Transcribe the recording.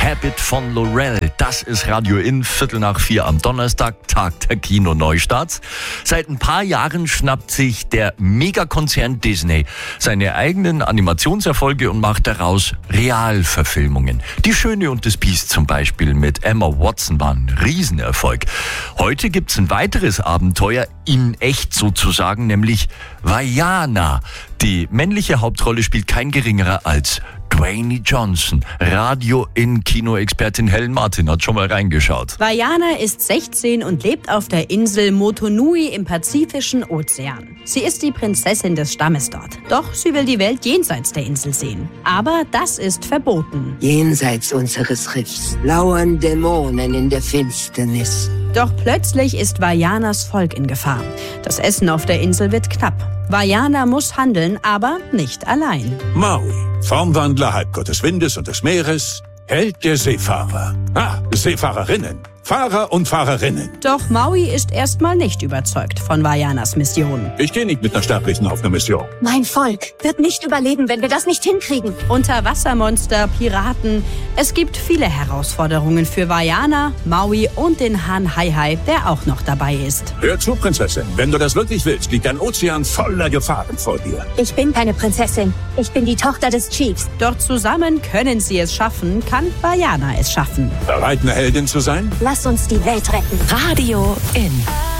Habit von Lorel. Das ist Radio In, 3:45 am Donnerstag, Tag der Kino-Neustarts. Seit ein paar Jahren schnappt sich der Megakonzern Disney seine eigenen Animationserfolge und macht daraus Realverfilmungen. Die Schöne und das Biest zum Beispiel mit Emma Watson war ein Riesenerfolg. Heute gibt's ein weiteres Abenteuer in echt sozusagen, nämlich Vaiana. Die männliche Hauptrolle spielt kein geringerer als Dwayne Johnson. Radio-In-Kino-Expertin Helen Martin hat schon mal reingeschaut. Vaiana ist 16 und lebt auf der Insel Motunui im Pazifischen Ozean. Sie ist die Prinzessin des Stammes dort. Doch sie will die Welt jenseits der Insel sehen. Aber das ist verboten. Jenseits unseres Riffs lauern Dämonen in der Finsternis. Doch plötzlich ist Vaianas Volk in Gefahr. Das Essen auf der Insel wird knapp. Vaiana muss handeln, aber nicht allein. Maui, Formwandler, Halbgott des Windes und des Meeres, Held der Seefahrer. Seefahrerinnen, Fahrer und Fahrerinnen. Doch Maui ist erstmal nicht überzeugt von Vaianas Mission. Ich gehe nicht mit einer Sterblichen auf eine Mission. Mein Volk wird nicht überleben, wenn wir das nicht hinkriegen. Unterwassermonster, Piraten. Es gibt viele Herausforderungen für Vaiana, Maui und den Hahn Hai-Hai, der auch noch dabei ist. Hör zu, Prinzessin. Wenn du das wirklich willst, liegt ein Ozean voller Gefahren vor dir. Ich bin keine Prinzessin. Ich bin die Tochter des Chiefs. Doch zusammen können sie es schaffen, kann Vaiana es schaffen. Bereit, eine Heldin zu sein? Lass uns die Welt retten. Radio In.